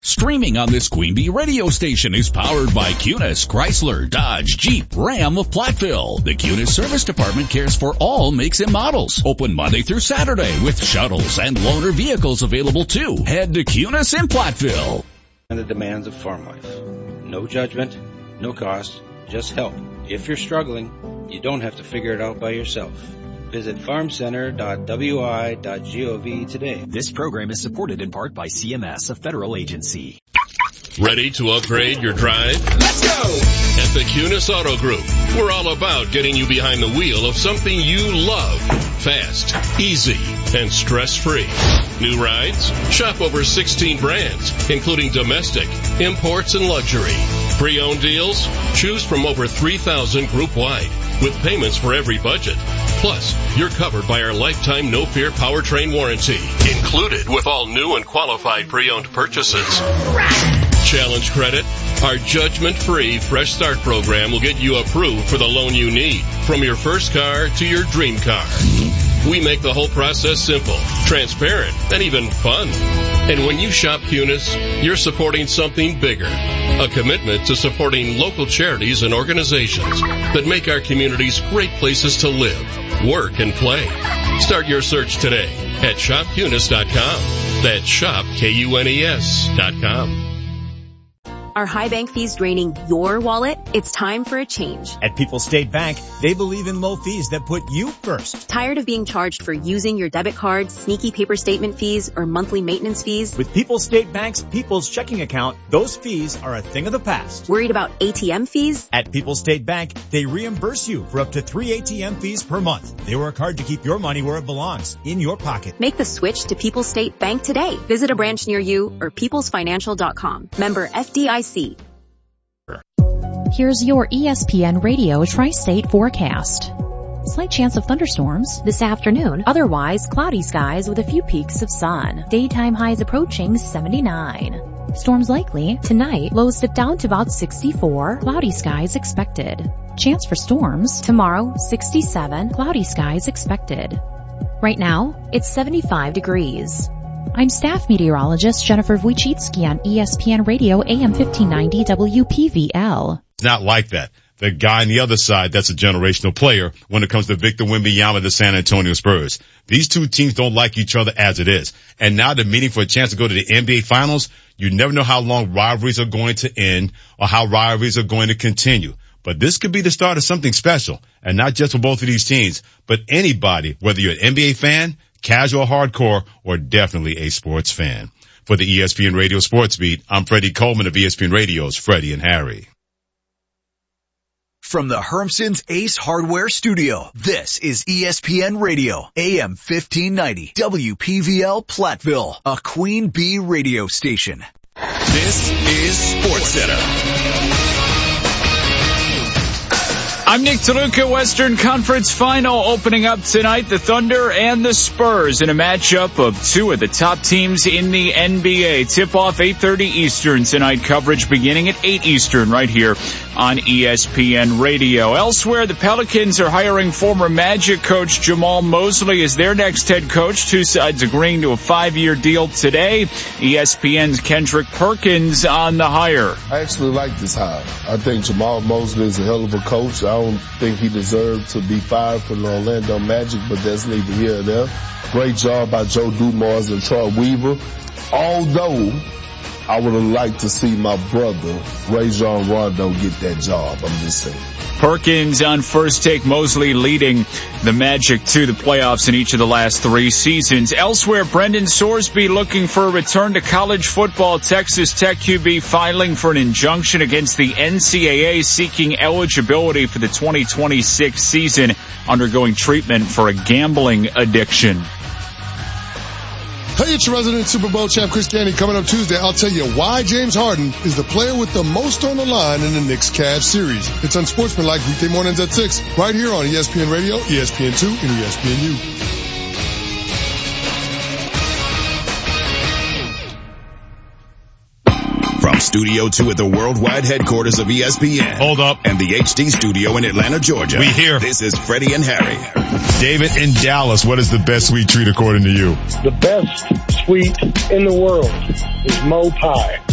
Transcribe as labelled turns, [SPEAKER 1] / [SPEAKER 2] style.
[SPEAKER 1] Streaming on this Queen Bee radio station is powered by Cunis, Chrysler, Dodge, Jeep, Ram of Platteville. The Cunis Service Department cares for all makes and models. Open Monday through Saturday with shuttles and loaner vehicles available too. Head to Cunis in Platteville.
[SPEAKER 2] And the demands of farm life. No judgment, no cost, just help. If you're struggling, you don't have to figure it out by yourself. Visit farmcenter.wi.gov today.
[SPEAKER 3] This program is supported in part by CMS, a federal agency.
[SPEAKER 4] Ready to upgrade your drive?
[SPEAKER 5] Let's go!
[SPEAKER 4] At the Cunis Auto Group, we're all about getting you behind the wheel of something you love. Fast, easy, and stress-free. New rides? Shop over 16 brands, including domestic, imports, and luxury. Pre-owned deals? Choose from over 3,000 group-wide, with payments for every budget. Plus, you're covered by our lifetime no-fear powertrain warranty, included with all new and qualified pre-owned purchases. Challenge credit? Our judgment-free Fresh Start program will get you approved for the loan you need, from your first car to your dream car. We make the whole process simple, transparent, and even fun. And when you shop Cunis, you're supporting something bigger, a commitment to supporting local charities and organizations that make our communities great places to live, work, and play. Start your search today at shopcunis.com. That's shopkunes.com.
[SPEAKER 6] Are high bank fees draining your wallet? It's time for a change.
[SPEAKER 7] At People's State Bank, they believe in low fees that put you first.
[SPEAKER 6] Tired of being charged for using your debit card, sneaky paper statement fees, or monthly maintenance fees?
[SPEAKER 7] With People's State Bank's People's Checking Account, those fees are a thing of the past.
[SPEAKER 6] Worried about ATM fees?
[SPEAKER 7] At People's State Bank, they reimburse you for up to 3 ATM fees per month. They work hard to keep your money where it belongs, in your pocket.
[SPEAKER 6] Make the switch to People's State Bank today. Visit a branch near you or peoplesfinancial.com. Member FDIC.
[SPEAKER 8] Here's your ESPN Radio Tri-State forecast. Slight chance of thunderstorms this afternoon. Otherwise, cloudy skies with a few peaks of sun. Daytime highs approaching 79. Storms likely tonight. Lows dip down to about 64. Cloudy skies expected. Chance for storms tomorrow, 67. Cloudy skies expected. Right now, it's 75 degrees. I'm staff meteorologist Jennifer Wojcicki on ESPN Radio AM 1590 WPVL.
[SPEAKER 9] It's not like that. The guy on the other side, that's a generational player when it comes to Victor Wembanyama, the San Antonio Spurs. These two teams don't like each other as it is. And now they're meeting for a chance to go to the NBA Finals. You never know how long rivalries are going to end or how rivalries are going to continue. But this could be the start of something special. And not just for both of these teams, but anybody, whether you're an NBA fan, casual, hardcore, or definitely a sports fan. For the ESPN Radio Sports Beat, I'm Freddie Coleman of ESPN Radio's Freddie and Harry.
[SPEAKER 10] From the Hermson's Ace Hardware Studio, this is ESPN Radio, AM 1590, WPVL Platteville, a Queen Bee radio station.
[SPEAKER 5] This is SportsCenter.
[SPEAKER 11] I'm Nick DeLuca. Western Conference Final opening up tonight. The Thunder and the Spurs in a matchup of two of the top teams in the NBA. Tip-off 8:30 Eastern tonight. Coverage beginning at 8 Eastern right here on ESPN Radio. Elsewhere, the Pelicans are hiring former Magic coach Jamal Mosley as their next head coach. Two sides agreeing to a 5-year deal today. ESPN's Kendrick Perkins on the hire.
[SPEAKER 12] I actually like this hire. I think Jamal Mosley is a hell of a coach. I don't think he deserved to be fired from the Orlando Magic, but that's neither here nor there. Great job by Joe Dumars and Troy Weaver. Although I would have liked to see my brother, Rajon Rondo, get that job. I'm just saying.
[SPEAKER 11] Perkins on First Take. Mosley leading the Magic to the playoffs in each of the last 3 seasons. Elsewhere, Brendan Sorsby looking for a return to college football. Texas Tech QB filing for an injunction against the NCAA seeking eligibility for the 2026 season, undergoing treatment for a gambling addiction.
[SPEAKER 13] Hey, it's your resident Super Bowl champ Chris Canty. Coming up Tuesday, I'll tell you why James Harden is the player with the most on the line in the Knicks-Cavs series. It's Unsportsmanlike weekday mornings at 6, right here on ESPN Radio, ESPN2, and ESPNU.
[SPEAKER 5] From Studio 2 at the worldwide headquarters of ESPN.
[SPEAKER 9] Hold up.
[SPEAKER 5] And the HD studio in Atlanta, Georgia.
[SPEAKER 9] We here.
[SPEAKER 5] This is Freddie and Harry.
[SPEAKER 9] David in Dallas, what is the best sweet treat according to you?
[SPEAKER 14] The best sweet in the world is Mo Pie.